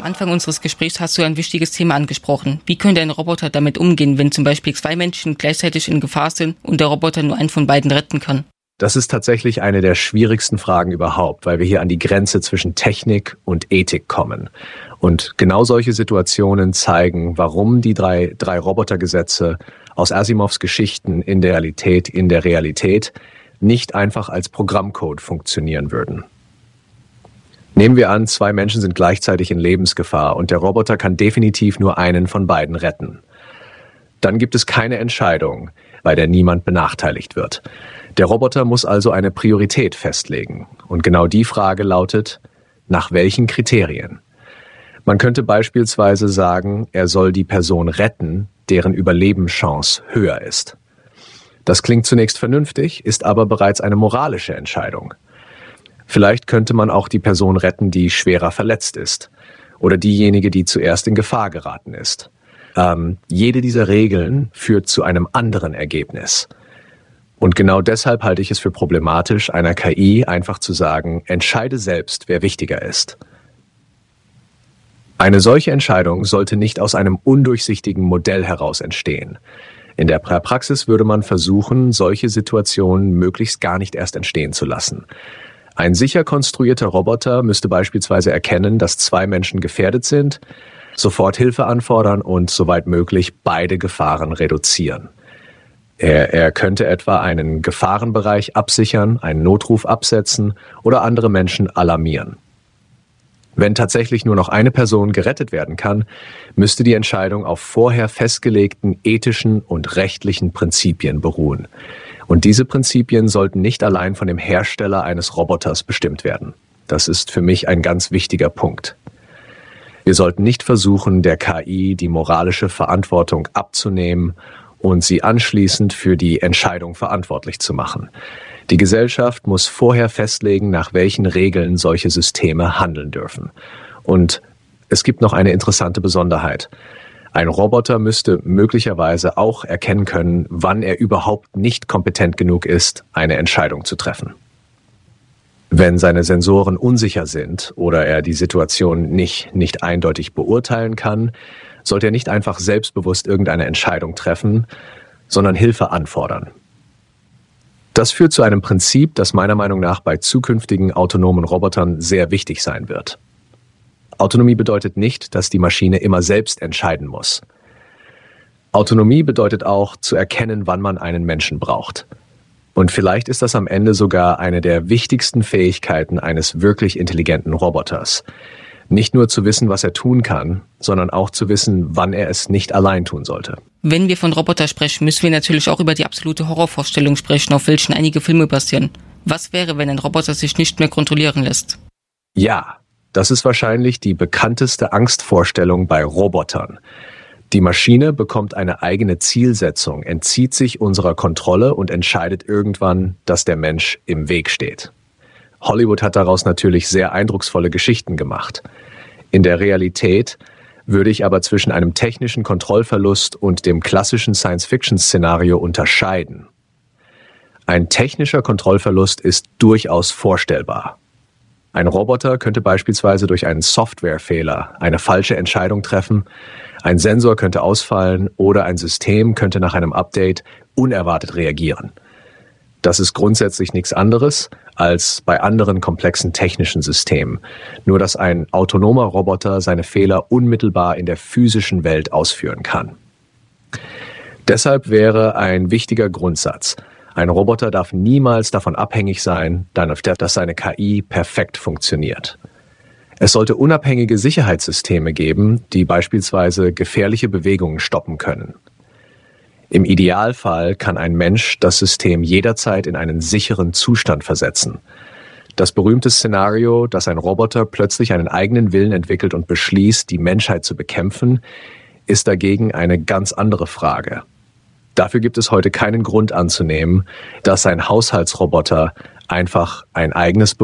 Anfang unseres Gesprächs hast du ein wichtiges Thema angesprochen. Wie könnte ein Roboter damit umgehen, wenn zum Beispiel zwei Menschen gleichzeitig in Gefahr sind und der Roboter nur einen von beiden retten kann? Das ist tatsächlich eine der schwierigsten Fragen überhaupt, weil wir hier an die Grenze zwischen Technik und Ethik kommen. Und genau solche Situationen zeigen, warum die drei Robotergesetze aus Asimovs Geschichten in der Realität nicht einfach als Programmcode funktionieren würden. Nehmen wir an, zwei Menschen sind gleichzeitig in Lebensgefahr und der Roboter kann definitiv nur einen von beiden retten. Dann gibt es keine Entscheidung, bei der niemand benachteiligt wird. Der Roboter muss also eine Priorität festlegen. Und genau die Frage lautet, nach welchen Kriterien? Man könnte beispielsweise sagen, er soll die Person retten, deren Überlebenschance höher ist. Das klingt zunächst vernünftig, ist aber bereits eine moralische Entscheidung. Vielleicht könnte man auch die Person retten, die schwerer verletzt ist. Oder diejenige, die zuerst in Gefahr geraten ist. Jede dieser Regeln führt zu einem anderen Ergebnis. Und genau deshalb halte ich es für problematisch, einer KI einfach zu sagen, entscheide selbst, wer wichtiger ist. Eine solche Entscheidung sollte nicht aus einem undurchsichtigen Modell heraus entstehen. In der Praxis würde man versuchen, solche Situationen möglichst gar nicht erst entstehen zu lassen. Ein sicher konstruierter Roboter müsste beispielsweise erkennen, dass zwei Menschen gefährdet sind, sofort Hilfe anfordern und soweit möglich beide Gefahren reduzieren. Er könnte etwa einen Gefahrenbereich absichern, einen Notruf absetzen oder andere Menschen alarmieren. Wenn tatsächlich nur noch eine Person gerettet werden kann, müsste die Entscheidung auf vorher festgelegten ethischen und rechtlichen Prinzipien beruhen. Und diese Prinzipien sollten nicht allein von dem Hersteller eines Roboters bestimmt werden. Das ist für mich ein ganz wichtiger Punkt. Wir sollten nicht versuchen, der KI die moralische Verantwortung abzunehmen und sie anschließend für die Entscheidung verantwortlich zu machen. Die Gesellschaft muss vorher festlegen, nach welchen Regeln solche Systeme handeln dürfen. Und es gibt noch eine interessante Besonderheit. Ein Roboter müsste möglicherweise auch erkennen können, wann er überhaupt nicht kompetent genug ist, eine Entscheidung zu treffen. Wenn seine Sensoren unsicher sind oder er die Situation nicht eindeutig beurteilen kann, sollte er nicht einfach selbstbewusst irgendeine Entscheidung treffen, sondern Hilfe anfordern. Das führt zu einem Prinzip, das meiner Meinung nach bei zukünftigen autonomen Robotern sehr wichtig sein wird. Autonomie bedeutet nicht, dass die Maschine immer selbst entscheiden muss. Autonomie bedeutet auch, zu erkennen, wann man einen Menschen braucht. Und vielleicht ist das am Ende sogar eine der wichtigsten Fähigkeiten eines wirklich intelligenten Roboters. Nicht nur zu wissen, was er tun kann, sondern auch zu wissen, wann er es nicht allein tun sollte. Wenn wir von Roboter sprechen, müssen wir natürlich auch über die absolute Horrorvorstellung sprechen, auf welchen einige Filme basieren. Was wäre, wenn ein Roboter sich nicht mehr kontrollieren lässt? Ja, das ist wahrscheinlich die bekannteste Angstvorstellung bei Robotern. Die Maschine bekommt eine eigene Zielsetzung, entzieht sich unserer Kontrolle und entscheidet irgendwann, dass der Mensch im Weg steht. Hollywood hat daraus natürlich sehr eindrucksvolle Geschichten gemacht. In der Realität würde ich aber zwischen einem technischen Kontrollverlust und dem klassischen Science-Fiction-Szenario unterscheiden. Ein technischer Kontrollverlust ist durchaus vorstellbar. Ein Roboter könnte beispielsweise durch einen Softwarefehler eine falsche Entscheidung treffen, ein Sensor könnte ausfallen oder ein System könnte nach einem Update unerwartet reagieren. Das ist grundsätzlich nichts anderes als bei anderen komplexen technischen Systemen, nur dass ein autonomer Roboter seine Fehler unmittelbar in der physischen Welt ausführen kann. Deshalb wäre ein wichtiger Grundsatz: Ein Roboter darf niemals davon abhängig sein, dass seine KI perfekt funktioniert. Es sollte unabhängige Sicherheitssysteme geben, die beispielsweise gefährliche Bewegungen stoppen können. Im Idealfall kann ein Mensch das System jederzeit in einen sicheren Zustand versetzen. Das berühmte Szenario, dass ein Roboter plötzlich einen eigenen Willen entwickelt und beschließt, die Menschheit zu bekämpfen, ist dagegen eine ganz andere Frage. Dafür gibt es heute keinen Grund anzunehmen, dass ein Haushaltsroboter einfach ein eigenes